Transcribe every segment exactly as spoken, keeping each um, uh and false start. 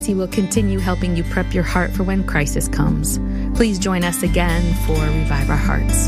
He will continue helping you prep your heart for when crisis comes. Please join us again for Revive Our Hearts.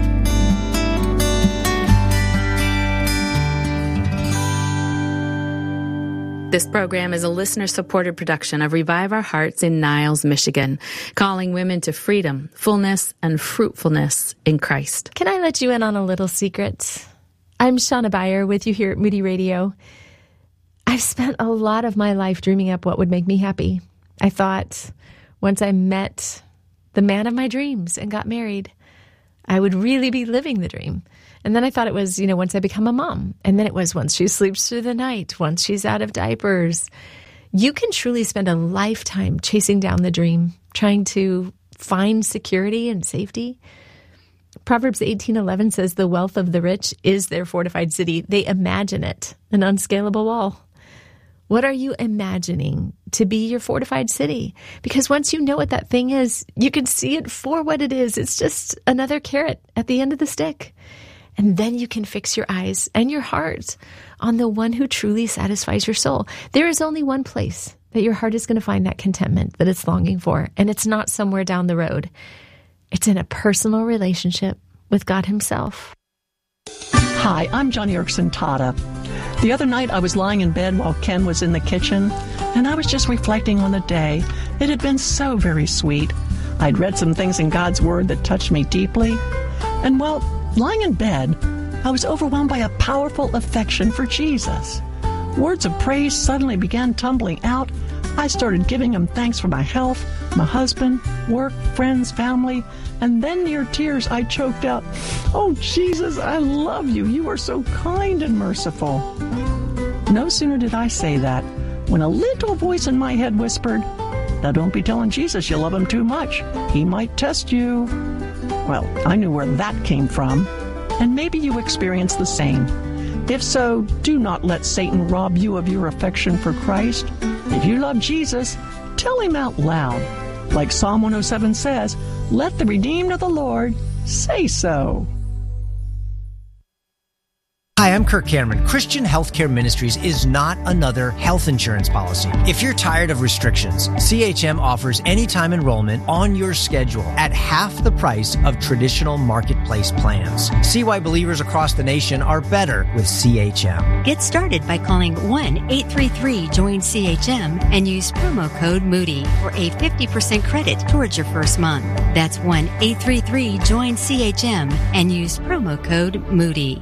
This program is a listener-supported production of Revive Our Hearts in Niles, Michigan, calling women to freedom, fullness, and fruitfulness in Christ. Can I let you in on a little secret? I'm Shauna Beyer with you here at Moody Radio. I've spent a lot of my life dreaming up what would make me happy. I thought once I met the man of my dreams and got married, I would really be living the dream. And then I thought it was, you know, once I become a mom. And then it was once she sleeps through the night, once she's out of diapers. You can truly spend a lifetime chasing down the dream, trying to find security and safety. Proverbs eighteen eleven says, the wealth of the rich is their fortified city. They imagine it, an unscalable wall. What are you imagining to be your fortified city? Because once you know what that thing is, you can see it for what it is. It's just another carrot at the end of the stick. And then you can fix your eyes and your heart on the one who truly satisfies your soul. There is only one place that your heart is going to find that contentment that it's longing for. And it's not somewhere down the road. It's in a personal relationship with God himself. Hi, I'm Johnny Erickson Tata. The other night I was lying in bed while Ken was in the kitchen, and I was just reflecting on the day. It had been so very sweet. I'd read some things in God's Word that touched me deeply. And while lying in bed, I was overwhelmed by a powerful affection for Jesus. Words of praise suddenly began tumbling out. I started giving him thanks for my health, my husband, work, friends, family, and then near tears I choked out, "Oh, Jesus, I love you. You are so kind and merciful." No sooner did I say that when a little voice in my head whispered, "Now don't be telling Jesus you love him too much. He might test you." Well, I knew where that came from, and maybe you experienced the same. If so, do not let Satan rob you of your affection for Christ. If you love Jesus, tell him out loud. Like Psalm one oh seven says, "Let the redeemed of the Lord say so." Hi, I'm Kirk Cameron. Christian Healthcare Ministries is not another health insurance policy. If you're tired of restrictions, C H M offers anytime enrollment on your schedule at half the price of traditional marketplace plans. See why believers across the nation are better with C H M. Get started by calling one eight three three join C H M and use promo code Moody for a fifty percent credit towards your first month. That's one eight three three join C H M and use promo code Moody.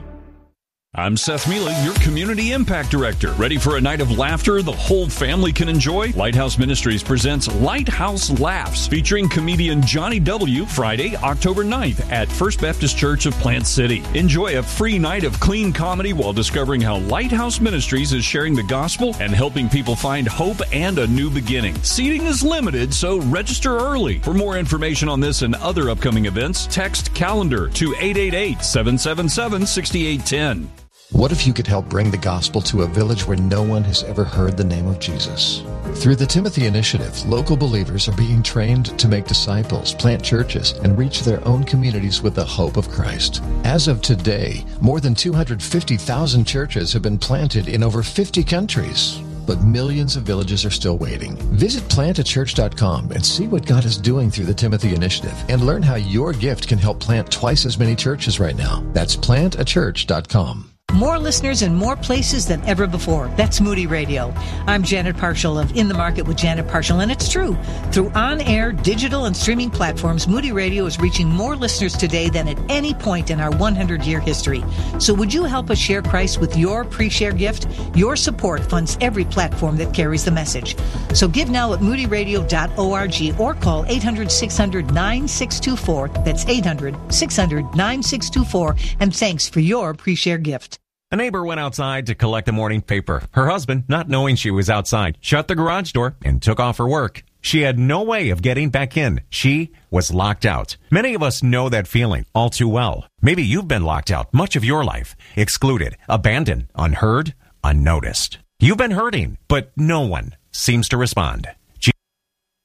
I'm Seth Mealy, your Community Impact Director. Ready for a night of laughter the whole family can enjoy? Lighthouse Ministries presents Lighthouse Laughs, featuring comedian Johnny W. Friday, October ninth at First Baptist Church of Plant City. Enjoy a free night of clean comedy while discovering how Lighthouse Ministries is sharing the gospel and helping people find hope and a new beginning. Seating is limited, so register early. For more information on this and other upcoming events, text CALENDAR to eight eight eight, seven seven seven, six eight one zero. What if you could help bring the gospel to a village where no one has ever heard the name of Jesus? Through the Timothy Initiative, local believers are being trained to make disciples, plant churches, and reach their own communities with the hope of Christ. As of today, more than two hundred fifty thousand churches have been planted in over fifty countries. But millions of villages are still waiting. Visit plant a church dot com and see what God is doing through the Timothy Initiative and learn how your gift can help plant twice as many churches right now. That's plant a church dot com. More listeners in more places than ever before. That's Moody Radio. I'm Janet Parshall of In the Market with Janet Parshall, and it's true. Through on-air, digital, and streaming platforms, Moody Radio is reaching more listeners today than at any point in our one hundred year history. So would you help us share Christ with your pre-share gift? Your support funds every platform that carries the message. So give now at moody radio dot org or call eight hundred, six hundred, nine six two four. That's eight hundred, six hundred, nine six two four. And thanks for your pre-share gift. A neighbor went outside to collect the morning paper. Her husband, not knowing she was outside, shut the garage door and took off for work. She had no way of getting back in. She was locked out. Many of us know that feeling all too well. Maybe you've been locked out much of your life, excluded, abandoned, unheard, unnoticed. You've been hurting, but no one seems to respond.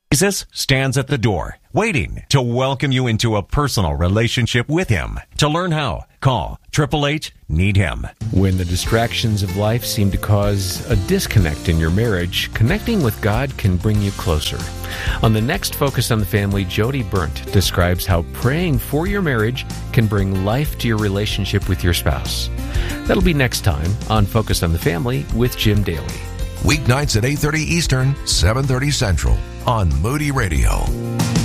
Jesus stands at the door, waiting to welcome you into a personal relationship with Him. To learn how, call eight eight eight, need him. When the distractions of life seem to cause a disconnect in your marriage, connecting with God can bring you closer. On the next Focus on the Family, Jody Burnt describes how praying for your marriage can bring life to your relationship with your spouse. That'll be next time on Focus on the Family with Jim Daly. Weeknights at eight thirty Eastern, seven thirty Central on Moody Radio.